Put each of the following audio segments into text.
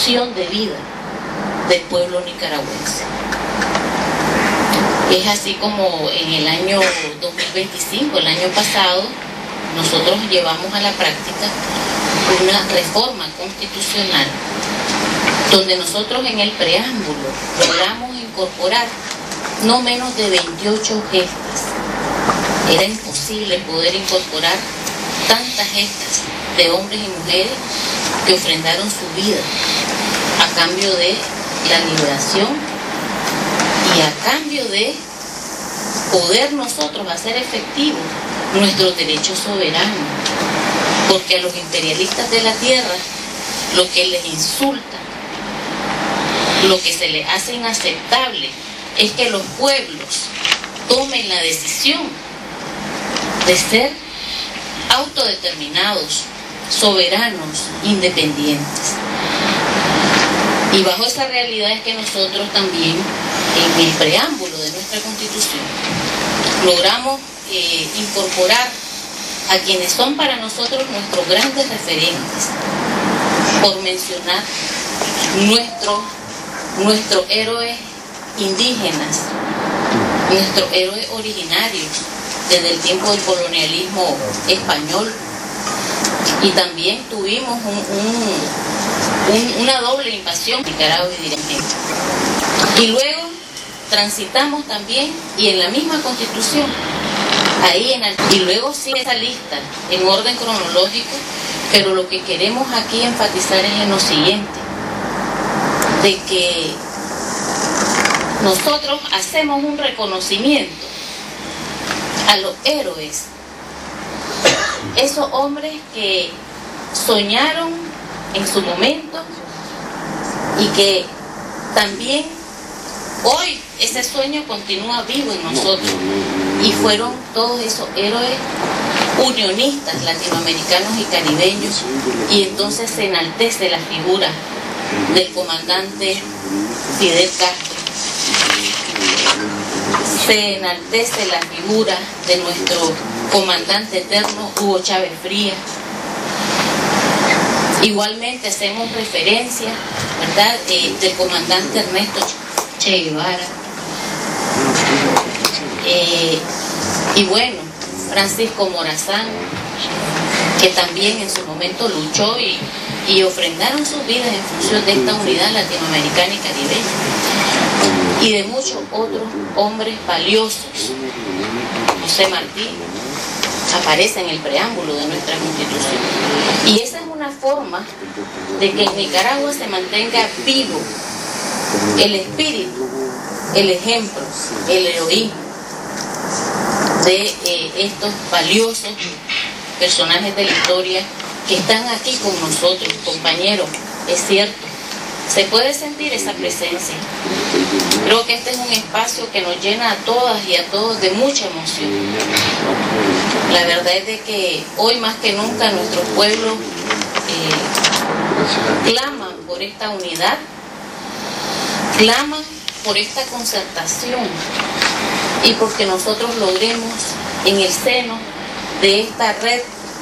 concepción de vida del pueblo nicaragüense. Es así como en el año 2025, el año pasado, nosotros llevamos a la práctica una reforma constitucional donde nosotros en el preámbulo logramos incorporar no menos de 28 gestas. Era imposible poder incorporar tantas gestas de hombres y mujeres que ofrendaron su vida a cambio de la liberación y a cambio de poder nosotros hacer efectivos nuestros derechos soberanos, porque a los imperialistas de la tierra lo que les insulta, lo que se les hace inaceptable es que los pueblos tomen la decisión de ser autodeterminados, soberanos, independientes. Y bajo esa realidad es que nosotros también, en el preámbulo de nuestra Constitución, logramos incorporar a quienes son para nosotros nuestros grandes referentes, por mencionar nuestros héroes indígenas, nuestros héroes originarios desde el tiempo del colonialismo español, y también tuvimos una doble invasión en Nicaragua y directamente. Y luego transitamos también, y en la misma Constitución, y luego sigue esa lista en orden cronológico, pero lo que queremos aquí enfatizar es en lo siguiente, de que nosotros hacemos un reconocimiento a los héroes, esos hombres que soñaron en su momento y que también hoy ese sueño continúa vivo en nosotros, y fueron todos esos héroes unionistas latinoamericanos y caribeños, y entonces se enaltece la figura del comandante Fidel Castro, se enaltece la figura de nuestro comandante eterno Hugo Chávez Frías. Igualmente hacemos referencia, ¿verdad?, del comandante Ernesto Che Guevara. Y bueno, Francisco Morazán, que también en su momento luchó y ofrendaron sus vidas en función de esta unidad latinoamericana y caribeña. Y de muchos otros hombres valiosos. José Martí aparece en el preámbulo de nuestra Constitución. Y esa es una forma de que en Nicaragua se mantenga vivo el espíritu, el ejemplo, el heroísmo de estos valiosos personajes de la historia que están aquí con nosotros, compañeros. Es cierto, se puede sentir esa presencia. Creo que este es un espacio que nos llena a todas y a todos de mucha emoción. La verdad es de que hoy más que nunca nuestros pueblos claman por esta unidad, claman por esta concertación, y porque nosotros logremos en el seno de esta red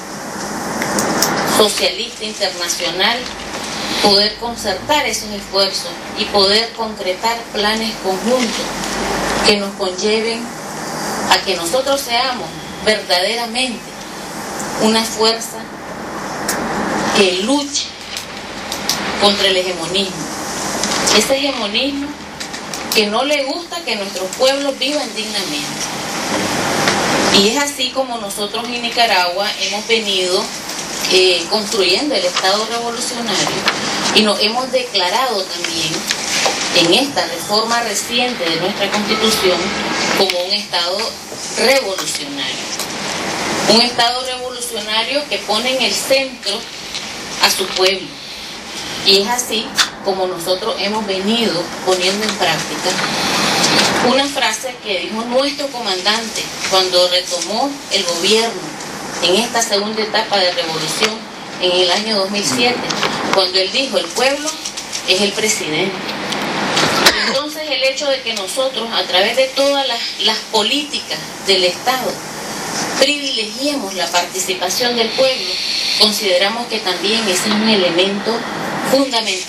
socialista internacional poder concertar esos esfuerzos y poder concretar planes conjuntos que nos conlleven a que nosotros seamos verdaderamente una fuerza que luche contra el hegemonismo, ese hegemonismo que no le gusta que nuestros pueblos vivan dignamente. Y es así como nosotros en Nicaragua hemos venido construyendo el Estado revolucionario, y nos hemos declarado también en esta reforma reciente de nuestra Constitución como un Estado revolucionario. Un Estado revolucionario que pone en el centro a su pueblo. Y es así como nosotros hemos venido poniendo en práctica una frase que dijo nuestro comandante cuando retomó el gobierno en esta segunda etapa de revolución en el año 2007, cuando él dijo: el pueblo es el presidente. Entonces el hecho de que nosotros, a través de todas las políticas del Estado, privilegiemos la participación del pueblo, consideramos que también ese es un elemento fundamental